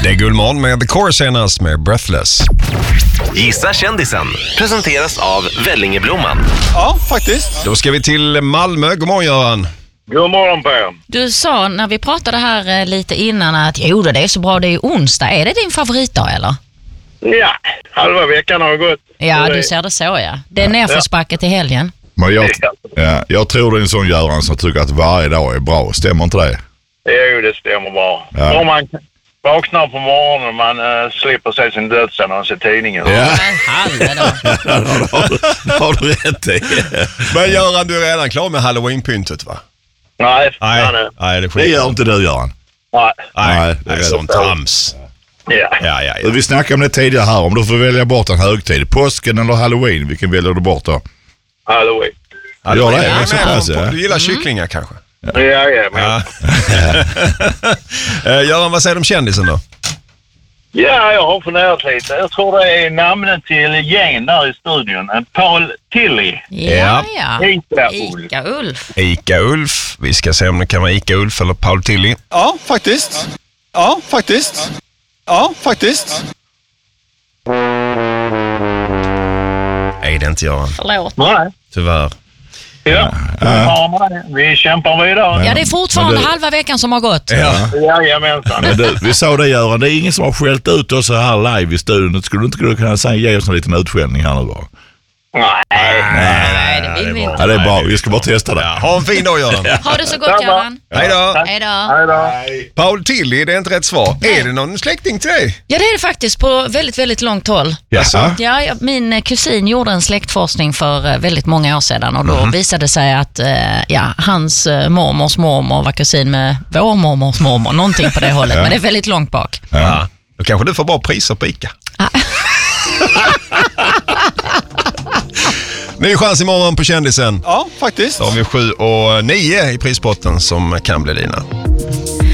Det är Gullmorgon med The Core senast med Breathless. Gissa kändisen presenteras av Vellingeblomman. Ja, faktiskt. Då ska vi till Malmö. God morgon, Göran. God morgon på er. Du sa när vi pratade här lite innan att jo, det är så bra, det är onsdag. Är det din favoritdag eller? Ja, halva veckan har gått. Ja, du ser det så, ja. Det är nerförsbacke till helgen. Men jag tror det är en sån Göran som tycker att varje dag är bra. Stämmer inte det? Jo, det stämmer bra. Ja. Om man vaknar på morgonen och man slipper se sin dödsannons i tidningen. Ja. Halve då. Det har du rätt i. Men Göran, du är redan klar med Halloween-pyntet, va? Nej, Nej, Det gör inte du, Göran. nej. Det är sånt trams. Ja. Ja. Vi snackade om det tidigare här. Om du får välja bort en högtid, påsken eller Halloween, vilken väljer du bort då? Halloween. Ja, det är så pass, ja. Du gillar kycklingar kanske? Ja, men. Ja. Göran, vad säger du om kändisen då? Ja, jag har funderat lite. Jag tror det är namnet till gängen där i studion. Paul Tilly. Ja. Ica-Ulf. Ica-Ulf. Vi ska se om det kan vara Ica-Ulf eller Paul Tilly. Ja, faktiskt. Nej, det är inte Göran. Förlåt. Nej. Tyvärr. Ja. Vi kämpar vidare. Ja, det är fortfarande halva veckan som har gått. Jajamensan. Men du, vi sa det, Göran, det är ingen som har skällt ut oss här live i studion. Skulle du inte kunna säga, ge oss en liten utskällning här nu bara? Nej, det vill vi inte. Ja, det är bra. Vi ska bara testa det. Ha en fin dag, Göran. Ha det så gott, Göran. Hej då. Hej då. Hej då. Paul Tilly, det är inte rätt svar. Är det någon släkting till dig? Ja, det är det faktiskt på väldigt, väldigt långt håll. Jaså? Ja, min kusin gjorde en släktforskning för väldigt många år sedan och då visade det sig att hans mormors mormor var kusin med vår mormors mormor, någonting på det hållet, men det är väldigt långt bak. Ja. Då kanske du får bra priser på Ica. Ny chans imorgon på kändisen. Ja, faktiskt. Då har vi 7 och 9 i prispotten som kan bli dina.